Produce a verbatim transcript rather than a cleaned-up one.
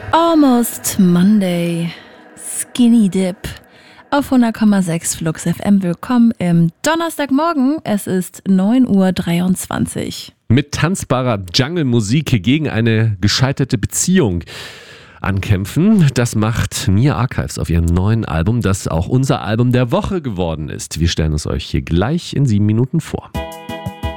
Almost Monday, Skinny Dip auf hundert Komma sechs Flux F M. Willkommen im Donnerstagmorgen, es ist neun Uhr dreiundzwanzig. Mit tanzbarer Jungle-Musik gegen eine gescheiterte Beziehung ankämpfen. Das macht Nia Archives auf ihrem neuen Album, das auch unser Album der Woche geworden ist. Wir stellen es euch hier gleich in sieben Minuten vor.